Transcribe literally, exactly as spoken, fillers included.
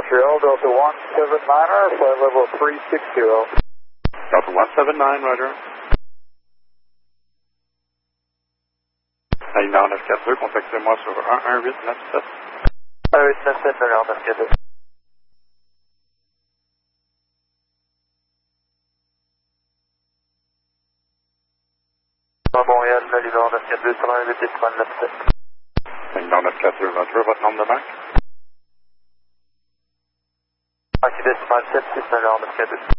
Montreal, Delta one seven niner, flight level three six zero. Delta one seven nine, roger. Alignement neuf quatre deux, contactez-moi sur un un huit neuf sept. un huit neuf sept, Alignement neuf quatre deux. Montréal, Alignement neuf quatre deux, sur un huit neuf sept. Alignement neuf quatre deux, roger. Votre nombre de Mac? Mac décimal sept six, Alignement neuf quatre deux.